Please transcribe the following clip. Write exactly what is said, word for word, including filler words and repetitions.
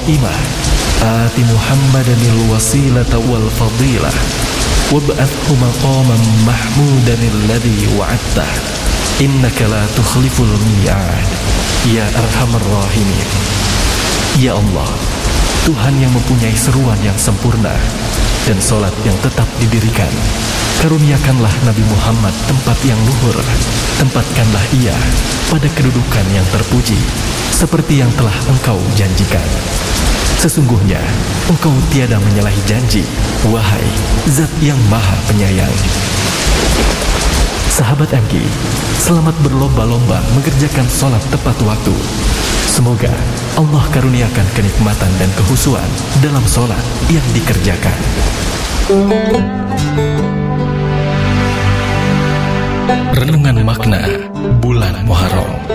qa'imah Ati Muhammadanil wasilata wal fadilah Wab'athu maqaman mahmudanil ladhi wa'attah Innaka la tukhliful mi'ad Ya Arhamar Rahimin. Ya Allah, Tuhan yang mempunyai seruan yang sempurna dan solat yang tetap didirikan, karuniakanlah Nabi Muhammad tempat yang luhur. Tempatkanlah ia pada kedudukan yang terpuji, seperti yang telah engkau janjikan. Sesungguhnya engkau tiada menyalahi janji, wahai Zat yang Maha Penyayang. Sahabat M K, selamat berlomba-lomba mengerjakan sholat tepat waktu. Semoga Allah karuniakan kenikmatan dan kehusuan dalam sholat yang dikerjakan. Renungan makna bulan Muharram.